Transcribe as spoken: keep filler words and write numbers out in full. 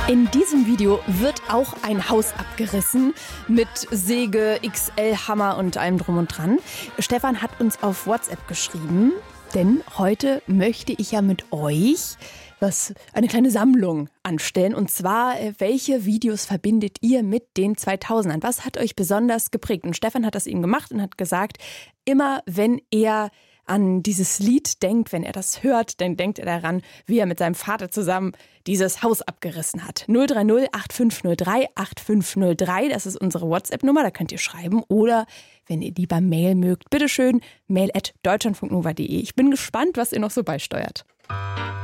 In diesem Video wird auch ein Haus abgerissen mit Säge, X L-Hammer und allem drum und dran. Stefan hat uns auf WhatsApp geschrieben, denn heute möchte ich ja mit euch was, eine kleine Sammlung anstellen. Und zwar, welche Videos verbindet ihr mit den zweitausendern? Was hat euch besonders geprägt? Und Stefan hat das eben gemacht und hat gesagt, immer wenn er an dieses Lied denkt, wenn er das hört, dann denkt er daran, wie er mit seinem Vater zusammen dieses Haus abgerissen hat. null drei null acht fünf null drei acht fünf null drei, das ist unsere WhatsApp-Nummer, da könnt ihr schreiben. Oder, wenn ihr lieber Mail mögt, bitteschön, mail at deutschlandfunknova punkt de. Ich bin gespannt, was ihr noch so beisteuert.